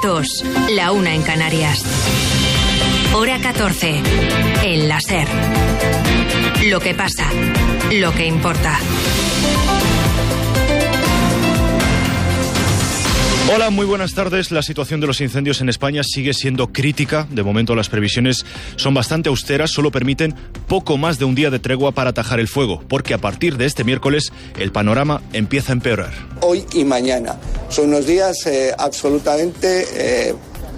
2, la 1 en Canarias. Hora 14, en la SER. Lo que pasa, lo que importa. Hola, muy buenas tardes. La situación de los incendios en España sigue siendo crítica. De momento las previsiones son bastante austeras, solo permiten poco más de un día de tregua para atajar el fuego, porque a partir de este miércoles el panorama empieza a empeorar. Hoy y mañana son unos días absolutamente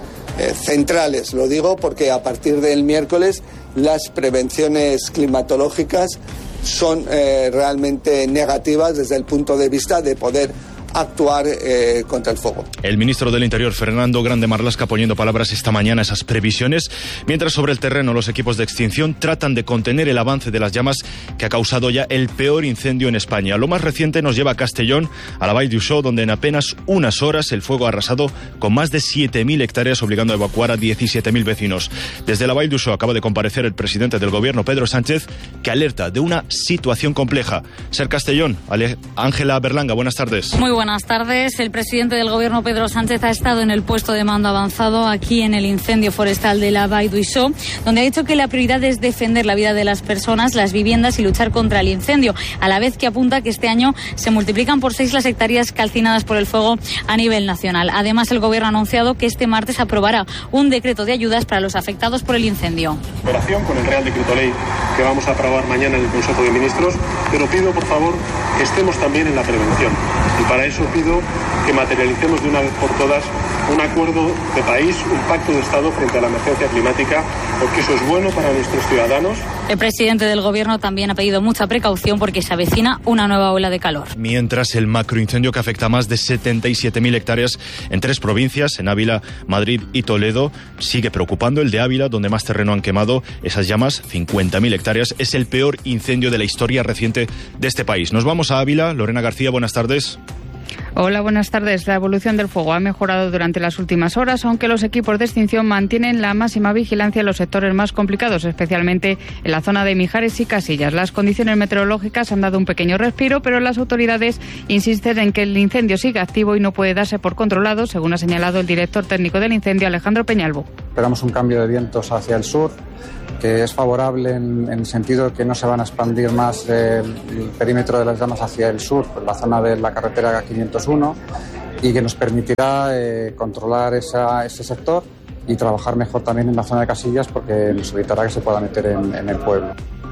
centrales, lo digo porque a partir del miércoles las prevenciones climatológicas son realmente negativas desde el punto de vista de poder actuar contra el fuego. El ministro del Interior, Fernando Grande Marlaska, poniendo palabras esta mañana a esas previsiones, mientras sobre el terreno los equipos de extinción tratan de contener el avance de las llamas que ha causado ya el peor incendio en España. Lo más reciente nos lleva a Castellón, a la Vall d'Uixó, donde en apenas unas horas el fuego ha arrasado con más de 7.000 hectáreas, obligando a evacuar a 17.000 vecinos. Desde la Vall d'Uixó acaba de comparecer el presidente del gobierno, Pedro Sánchez, que alerta de una situación compleja. Ser Castellón, Ángela Berlanga, buenas tardes. Muy buenas tardes. El presidente del gobierno, Pedro Sánchez, ha estado en el puesto de mando avanzado aquí en el incendio forestal de la Vall d'Uixó, donde ha dicho que la prioridad es defender la vida de las personas, las viviendas y luchar contra el incendio, a la vez que apunta que este año se multiplican por 6 las hectáreas calcinadas por el fuego a nivel nacional. Además, el gobierno ha anunciado que este martes aprobará un decreto de ayudas para los afectados por el incendio. Operación con el Real Decreto Ley que vamos a aprobar mañana en el Consejo de Ministros, pero pido, por favor, que estemos también en la prevención. Y para eso pido que materialicemos de una vez por todas un acuerdo de país, un pacto de Estado frente a la emergencia climática, porque eso es bueno para nuestros ciudadanos. El presidente del gobierno también ha pedido mucha precaución porque se avecina una nueva ola de calor. Mientras el macroincendio que afecta a más de 77.000 hectáreas en 3 provincias, en Ávila, Madrid y Toledo, sigue preocupando. El de Ávila, donde más terreno han quemado esas llamas, 50.000 hectáreas, es el peor incendio de la historia reciente de este país. Nos vamos a Ávila. Lorena García, buenas tardes. Hola, buenas tardes. La evolución del fuego ha mejorado durante las últimas horas, aunque los equipos de extinción mantienen la máxima vigilancia en los sectores más complicados, especialmente en la zona de Mijares y Casillas. Las condiciones meteorológicas han dado un pequeño respiro, pero las autoridades insisten en que el incendio sigue activo y no puede darse por controlado, según ha señalado el director técnico del incendio, Alejandro Peñalvo. Esperamos un cambio de vientos hacia el sur, que es favorable en el sentido de que no se van a expandir más el perímetro de las llamas hacia el sur, por la zona de la carretera 501, y que nos permitirá controlar ese sector y trabajar mejor también en la zona de Casillas, porque nos evitará que se pueda meter en el pueblo.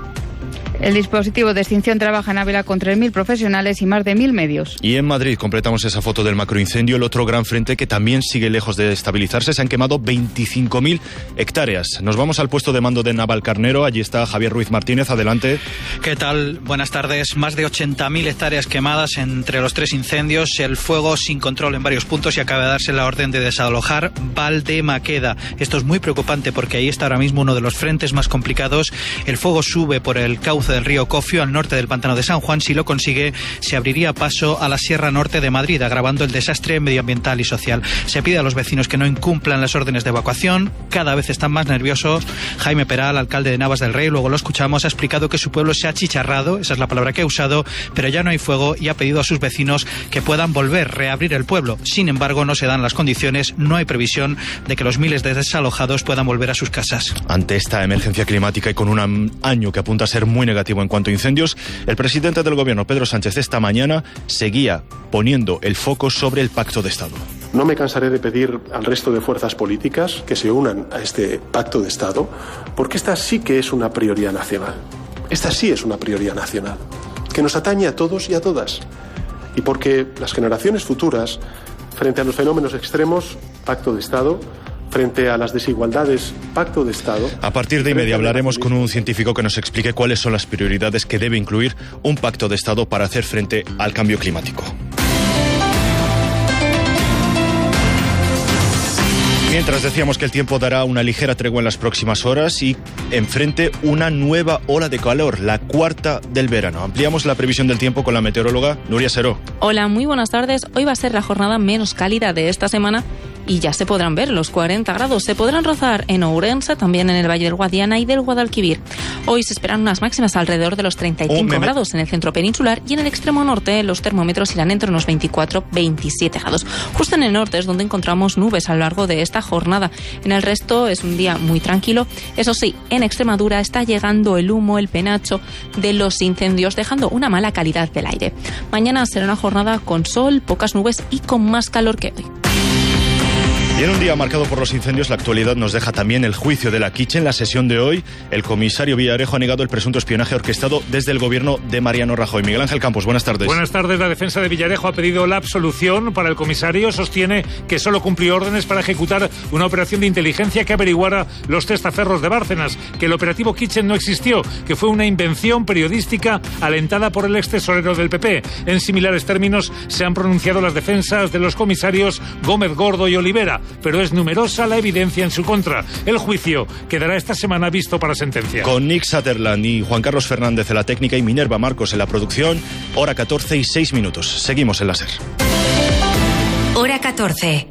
El dispositivo de extinción trabaja en Ávila con 3.000 profesionales y más de 1.000 medios. Y en Madrid completamos esa foto del macroincendio, el otro gran frente que también sigue lejos de estabilizarse. Se han quemado 25.000 hectáreas. Nos vamos al puesto de mando de Navalcarnero. Allí está Javier Ruiz Martínez. Adelante. ¿Qué tal? Buenas tardes. Más de 80.000 hectáreas quemadas entre los 3 incendios. El fuego sin control en varios puntos y acaba de darse la orden de desalojar Valdemaqueda. Esto es muy preocupante porque ahí está ahora mismo uno de los frentes más complicados. El fuego sube por el cauce del río Cofio al norte del pantano de San Juan. Si lo consigue, se abriría paso a la Sierra Norte de Madrid, agravando el desastre medioambiental y social. Se pide a los vecinos que no incumplan las órdenes de evacuación. Cada vez están más nerviosos. Jaime Peral, alcalde de Navas del Rey, luego lo escuchamos, ha explicado que su pueblo se ha achicharrado, esa es la palabra que ha usado, pero ya no hay fuego, y ha pedido a sus vecinos que puedan reabrir el pueblo. Sin embargo, no se dan las condiciones, no hay previsión de que los miles de desalojados puedan volver a sus casas. Ante esta emergencia climática y con un año que apunta a ser muy negativo en cuanto a incendios, el presidente del gobierno, Pedro Sánchez, esta mañana seguía poniendo el foco sobre el pacto de Estado. No me cansaré de pedir al resto de fuerzas políticas que se unan a este pacto de Estado, porque esta sí que es una prioridad nacional. Esta sí es una prioridad nacional, que nos atañe a todos y a todas. Y porque las generaciones futuras, frente a los fenómenos extremos, pacto de Estado. Frente a las desigualdades, pacto de Estado. A partir de inmediato hablaremos con un científico que nos explique cuáles son las prioridades que debe incluir un pacto de Estado para hacer frente al cambio climático. Mientras decíamos que el tiempo dará una ligera tregua en las próximas horas y enfrente una nueva ola de calor, la 4ª del verano. Ampliamos la previsión del tiempo con la meteoróloga Nuria Seró. Hola, muy buenas tardes. Hoy va a ser la jornada menos cálida de esta semana y ya se podrán ver los 40 grados. Se podrán rozar en Ourense, también en el Valle del Guadiana y del Guadalquivir. Hoy se esperan unas máximas alrededor de los 35 grados en el centro peninsular, y en el extremo norte los termómetros irán entre unos 24-27 grados. Justo en el norte es donde encontramos nubes a lo largo de esta jornada. En el resto es un día muy tranquilo. Eso sí, en Extremadura está llegando el humo, el penacho de los incendios, dejando una mala calidad del aire. Mañana será una jornada con sol, pocas nubes y con más calor que hoy. Y en un día marcado por los incendios, la actualidad nos deja también el juicio de la Kitchen. En la sesión de hoy, el comisario Villarejo ha negado el presunto espionaje orquestado desde el gobierno de Mariano Rajoy. Miguel Ángel Campos, buenas tardes. Buenas tardes. La defensa de Villarejo ha pedido la absolución para el comisario. Sostiene que solo cumplió órdenes para ejecutar una operación de inteligencia que averiguara los testaferros de Bárcenas, que el operativo Kitchen no existió, que fue una invención periodística alentada por el ex tesorero del PP. En similares términos se han pronunciado las defensas de los comisarios Gómez Gordo y Olivera, pero es numerosa la evidencia en su contra. El juicio quedará esta semana visto para sentencia. Con Nick Sutherland y Juan Carlos Fernández en la técnica y Minerva Marcos en la producción, hora 14 y 6 minutos. Seguimos en la SER. Hora 14.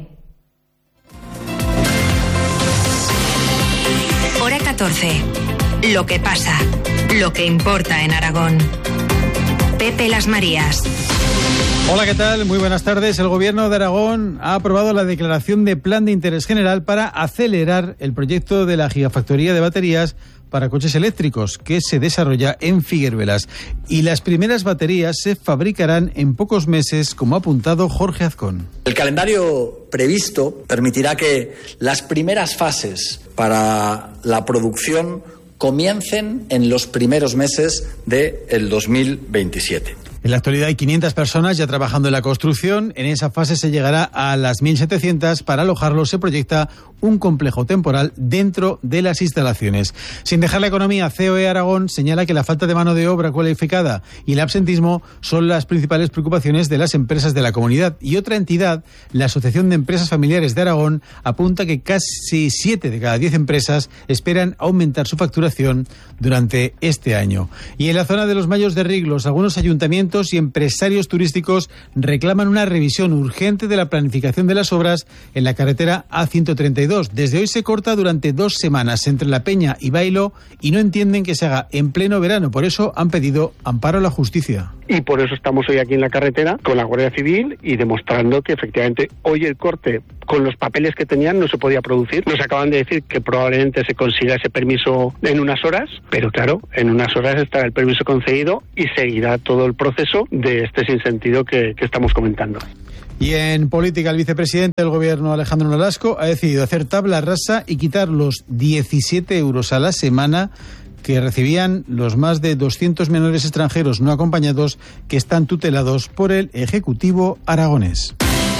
Hora 14. Lo que pasa, lo que importa en Aragón. Pepe Las Marías. Hola, ¿qué tal? Muy buenas tardes. El Gobierno de Aragón ha aprobado la declaración de plan de interés general para acelerar el proyecto de la gigafactoría de baterías para coches eléctricos que se desarrolla en Figueruelas. Y las primeras baterías se fabricarán en pocos meses, como ha apuntado Jorge Azcón. El calendario previsto permitirá que las primeras fases para la producción comiencen en los primeros meses del 2027. En la actualidad hay 500 personas ya trabajando en la construcción. En esa fase se llegará a las 1.700. Para alojarlo se proyecta un complejo temporal dentro de las instalaciones. Sin dejar la economía, COE Aragón señala que la falta de mano de obra cualificada y el absentismo son las principales preocupaciones de las empresas de la comunidad. Y otra entidad, la Asociación de Empresas Familiares de Aragón, apunta que casi 7 de cada 10 empresas esperan aumentar su facturación durante este año. Y en la zona de los Mayos de Riglos, algunos ayuntamientos y empresarios turísticos reclaman una revisión urgente de la planificación de las obras en la carretera A132. Desde hoy se corta durante 2 semanas entre La Peña y Bailo y no entienden que se haga en pleno verano. Por eso han pedido amparo a la justicia. Y por eso estamos hoy aquí en la carretera con la Guardia Civil y demostrando que efectivamente hoy el corte con los papeles que tenían no se podía producir. Nos acaban de decir que probablemente se consiga ese permiso en unas horas, pero claro, en unas horas estará el permiso concedido y seguirá todo el proceso de este sinsentido que estamos comentando. Y en política, el vicepresidente del Gobierno, Alejandro Nolasco, ha decidido hacer tabla rasa y quitar los 17 euros a la semana que recibían los más de 200 menores extranjeros no acompañados que están tutelados por el Ejecutivo aragonés.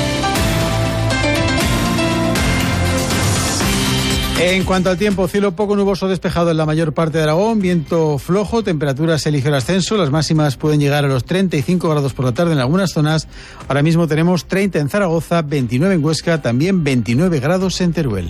En cuanto al tiempo, cielo poco nuboso despejado en la mayor parte de Aragón, viento flojo, temperaturas en ligero ascenso, las máximas pueden llegar a los 35 grados por la tarde en algunas zonas. Ahora mismo tenemos 30 en Zaragoza, 29 en Huesca, también 29 grados en Teruel.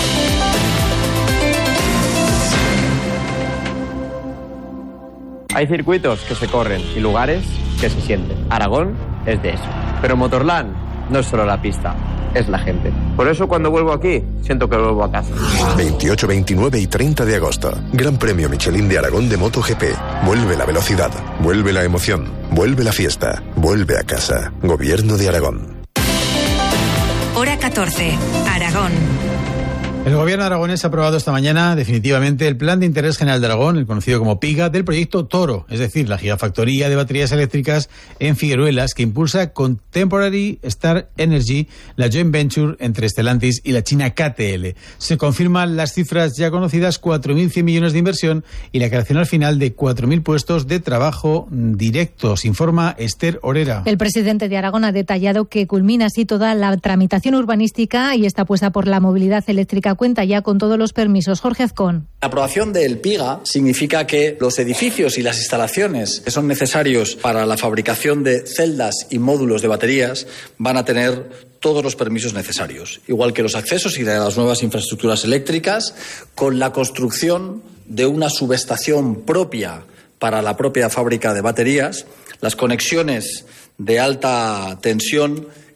Hay circuitos que se corren y lugares que se sienten. Aragón es de eso. Pero Motorland no es solo la pista, es la gente. Por eso cuando vuelvo aquí, siento que vuelvo a casa. 28, 29 y 30 de agosto. Gran Premio Michelin de Aragón de MotoGP. Vuelve la velocidad, vuelve la emoción, vuelve la fiesta, vuelve a casa. Gobierno de Aragón. Hora 14. Aragón. El Gobierno aragonés ha aprobado esta mañana definitivamente el Plan de Interés General de Aragón, el conocido como PIGA, del proyecto Toro, es decir, la gigafactoría de baterías eléctricas en Figueruelas, que impulsa Contemporary Star Energy, la joint venture entre Stellantis y la china KTL. Se confirman las cifras ya conocidas, 4.100 millones de inversión y la creación al final de 4.000 puestos de trabajo directos, informa Esther Orera. El presidente de Aragón ha detallado que culmina así toda la tramitación urbanística y está puesta por la movilidad eléctrica. Cuenta ya con todos los permisos. Jorge Azcón. La aprobación del PIGA significa que los edificios y las instalaciones que son necesarios para la fabricación de celdas y módulos de baterías van a tener todos los permisos necesarios, igual que los accesos y las nuevas infraestructuras eléctricas, con la construcción de una subestación propia para la propia fábrica de baterías, las conexiones de alta tensión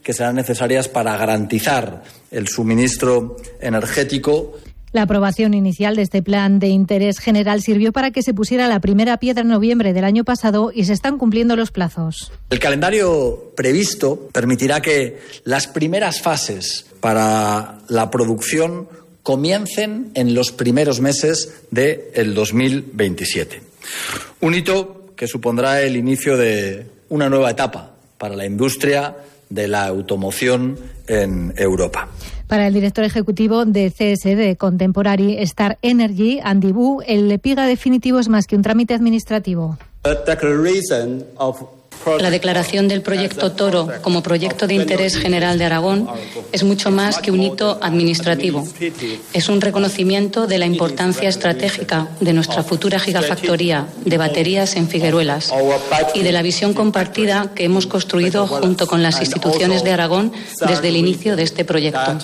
que serán necesarias para garantizar el suministro energético. La aprobación inicial de este plan de interés general sirvió para que se pusiera la primera piedra en noviembre del año pasado y se están cumpliendo los plazos. El calendario previsto permitirá que las primeras fases para la producción comiencen en los primeros meses del 2027. Un hito que supondrá el inicio de una nueva etapa para la industria de la automoción en Europa. Para el director ejecutivo de CSD Contemporary Star Energy, Andy Wu, el PIGA definitivo es más que un trámite administrativo. La declaración del proyecto Toro como proyecto de interés general de Aragón es mucho más que un hito administrativo. Es un reconocimiento de la importancia estratégica de nuestra futura gigafactoría de baterías en Figueruelas y de la visión compartida que hemos construido junto con las instituciones de Aragón desde el inicio de este proyecto.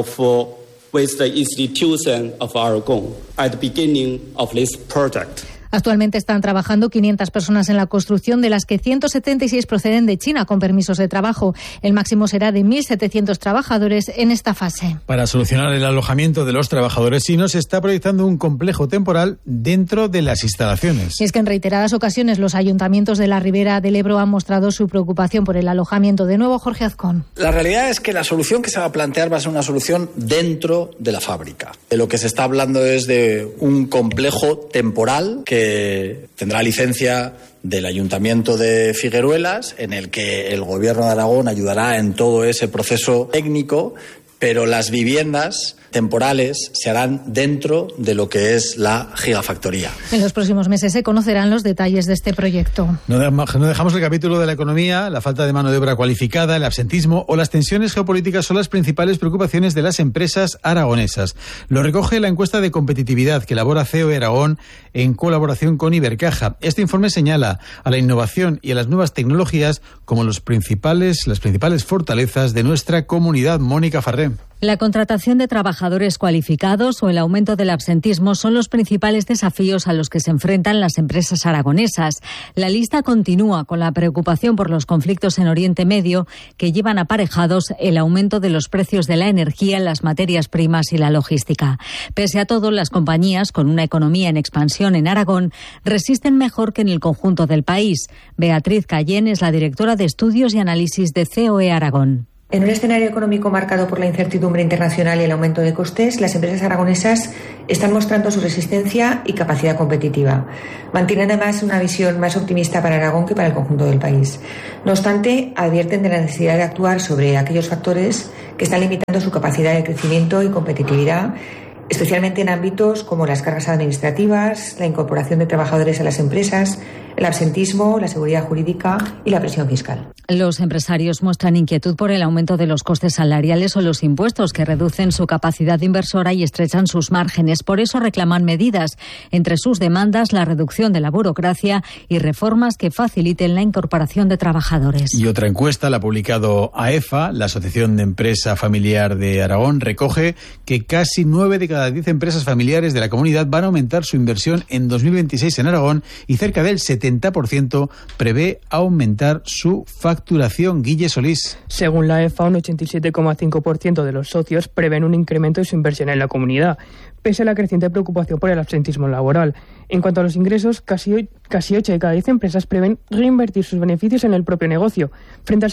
Actualmente están trabajando 500 personas en la construcción, de las que 176 proceden de China con permisos de trabajo. El máximo será de 1.700 trabajadores en esta fase. Para solucionar el alojamiento de los trabajadores chinos se está proyectando un complejo temporal dentro de las instalaciones. Y es que en reiteradas ocasiones los ayuntamientos de la Ribera del Ebro han mostrado su preocupación por el alojamiento. De nuevo, Jorge Azcón. La realidad es que la solución que se va a plantear va a ser una solución dentro de la fábrica. De lo que se está hablando es de un complejo temporal que tendrá licencia del Ayuntamiento de Figueruelas, en el que el Gobierno de Aragón ayudará en todo ese proceso técnico, pero las viviendas temporales se harán dentro de lo que es la gigafactoría. En los próximos meses se conocerán los detalles de este proyecto. No dejamos el capítulo de la economía. La falta de mano de obra cualificada, el absentismo o las tensiones geopolíticas son las principales preocupaciones de las empresas aragonesas. Lo recoge la encuesta de competitividad que elabora COE Aragón en colaboración con Ibercaja. Este informe señala a la innovación y a las nuevas tecnologías como las principales fortalezas de nuestra comunidad. Mónica Farré. La contratación de trabajadores cualificados o el aumento del absentismo son los principales desafíos a los que se enfrentan las empresas aragonesas. La lista continúa con la preocupación por los conflictos en Oriente Medio, que llevan aparejados el aumento de los precios de la energía, las materias primas y la logística. Pese a todo, las compañías con una economía en expansión en Aragón resisten mejor que en el conjunto del país. Beatriz Cayén es la directora de Estudios y Análisis de COE Aragón. En un escenario económico marcado por la incertidumbre internacional y el aumento de costes, las empresas aragonesas están mostrando su resistencia y capacidad competitiva. Mantienen además una visión más optimista para Aragón que para el conjunto del país. No obstante, advierten de la necesidad de actuar sobre aquellos factores que están limitando su capacidad de crecimiento y competitividad, especialmente en ámbitos como las cargas administrativas, la incorporación de trabajadores a las empresas, el absentismo, la seguridad jurídica y la presión fiscal. Los empresarios muestran inquietud por el aumento de los costes salariales o los impuestos que reducen su capacidad inversora y estrechan sus márgenes. Por eso reclaman medidas. Entre sus demandas, la reducción de la burocracia y reformas que faciliten la incorporación de trabajadores. Y otra encuesta la ha publicado AEFA, la Asociación de Empresa Familiar de Aragón, recoge que casi 9 de cada 10 empresas familiares de la comunidad van a aumentar su inversión en 2026 en Aragón y cerca del 70% prevé aumentar su facturación. Guille Solís. Según la EFA, un 87,5% de los socios prevén un incremento de su inversión en la comunidad, pese a la creciente preocupación por el absentismo laboral. En cuanto a los ingresos, casi 8 de cada 10 empresas prevén reinvertir sus beneficios en el propio negocio, frente al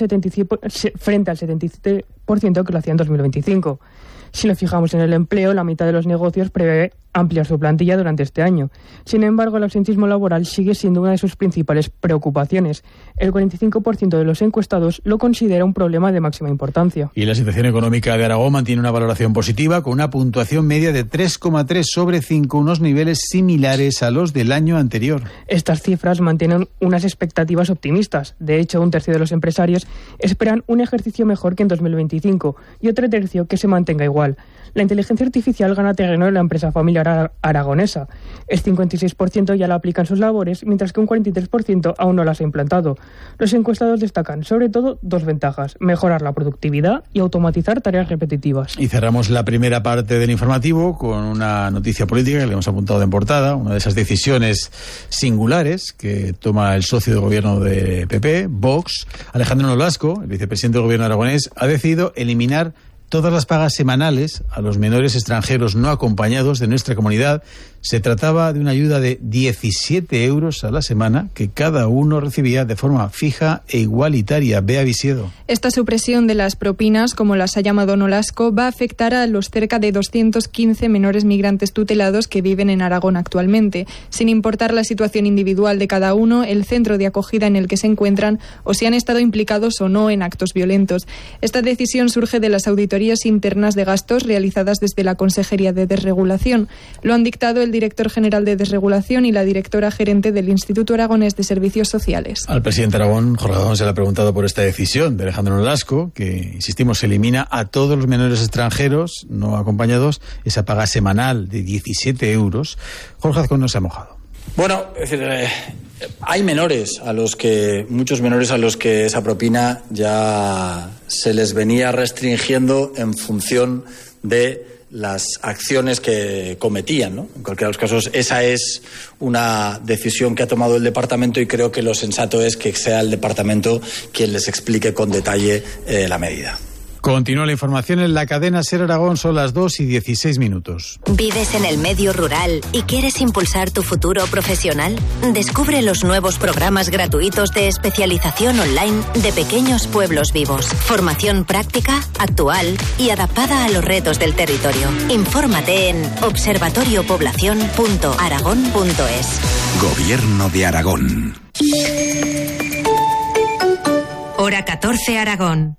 77% que lo hacía en 2025. Si lo fijamos en el empleo, la mitad de los negocios prevé ampliar su plantilla durante este año. Sin embargo, el absentismo laboral sigue siendo una de sus principales preocupaciones. El 45% de los encuestados lo considera un problema de máxima importancia. Y la situación económica de Aragón mantiene una valoración positiva con una puntuación media de 3,3 sobre 5, unos niveles similares a los del año anterior. Estas cifras mantienen unas expectativas optimistas. De hecho, un tercio de los empresarios esperan un ejercicio mejor que en 2025 y otro tercio que se mantenga igual. La inteligencia artificial gana terreno en la empresa familiar auxiliar aragonesa. El 56% ya la aplica en sus labores, mientras que un 43% aún no las ha implantado. Los encuestados destacan sobre todo dos ventajas: mejorar la productividad y automatizar tareas repetitivas. Y cerramos la primera parte del informativo con una noticia política que le hemos apuntado en portada, una de esas decisiones singulares que toma el socio de gobierno de PP, Vox. Alejandro Nolasco, el vicepresidente del gobierno aragonés, ha decidido eliminar todas las pagas semanales a los menores extranjeros no acompañados de nuestra comunidad. Se trataba de una ayuda de 17 euros a la semana que cada uno recibía de forma fija e igualitaria. Bea Visiedo. Esta supresión de las propinas, como las ha llamado Nolasco, va a afectar a los cerca de 215 menores migrantes tutelados que viven en Aragón actualmente, sin importar la situación individual de cada uno, el centro de acogida en el que se encuentran o si han estado implicados o no en actos violentos. Esta decisión surge de las auditorías internas de gastos realizadas desde la Consejería de Desregulación. Lo han dictado el director general de Desregulación y la directora gerente del Instituto Aragonés de Servicios Sociales. Al presidente de Aragón, Jorge Azcón, se le ha preguntado por esta decisión de Alejandro Nolasco, que, insistimos, elimina a todos los menores extranjeros no acompañados esa paga semanal de 17 euros. Jorge Azcón no se ha mojado. Bueno, es decir, hay muchos menores a los que esa propina ya se les venía restringiendo en función de las acciones que cometían, ¿no? En cualquiera de los casos, esa es una decisión que ha tomado el departamento y creo que lo sensato es que sea el departamento quien les explique con detalle la medida. Continúa la información en la cadena SER Aragón, son las 2:16. ¿Vives en el medio rural y quieres impulsar tu futuro profesional? Descubre los nuevos programas gratuitos de especialización online de Pequeños Pueblos Vivos. Formación práctica, actual y adaptada a los retos del territorio. Infórmate en observatoriopoblacion.aragón.es. Gobierno de Aragón. Hora 14 Aragón.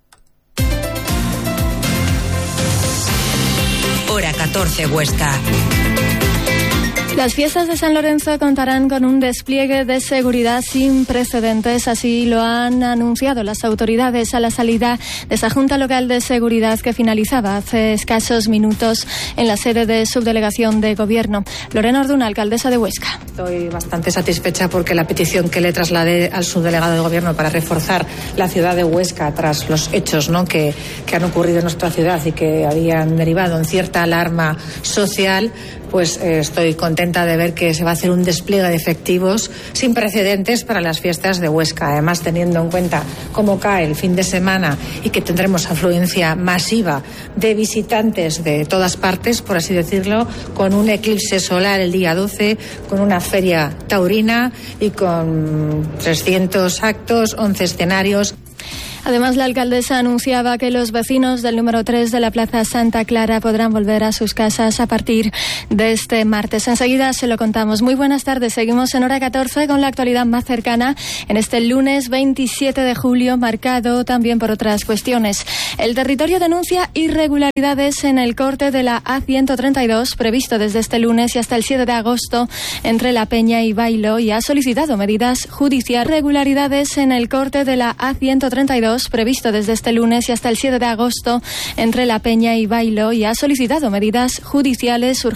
Hora 14 Huesca. Las fiestas de San Lorenzo contarán con un despliegue de seguridad sin precedentes, así lo han anunciado las autoridades a la salida de esa Junta Local de Seguridad que finalizaba hace escasos minutos en la sede de Subdelegación de Gobierno. Lorena Orduna, alcaldesa de Huesca. Estoy bastante satisfecha porque la petición que le trasladé al subdelegado de Gobierno para reforzar la ciudad de Huesca tras los hechos, ¿no?, que han ocurrido en nuestra ciudad y que habían derivado en cierta alarma social, pues estoy contenta de ver que se va a hacer un despliegue de efectivos sin precedentes para las fiestas de Huesca. Además, teniendo en cuenta cómo cae el fin de semana y que tendremos afluencia masiva de visitantes de todas partes, por así decirlo, con un eclipse solar el día 12, con una feria taurina y con 300 actos, 11 escenarios. Además, la alcaldesa anunciaba que los vecinos del número 3 de la Plaza Santa Clara podrán volver a sus casas a partir de este martes. Enseguida se lo contamos. Muy buenas tardes. Seguimos en Hora 14 con la actualidad más cercana en este lunes 27 de julio, marcado también por otras cuestiones. El territorio denuncia irregularidades en el corte de la A132 previsto desde este lunes y hasta el 7 de agosto entre La Peña y Bailo y ha solicitado medidas judiciales. Irregularidades en el corte de la A132 previsto desde este lunes y hasta el 7 de agosto entre La Peña y Bailo y ha solicitado medidas judiciales urgentes.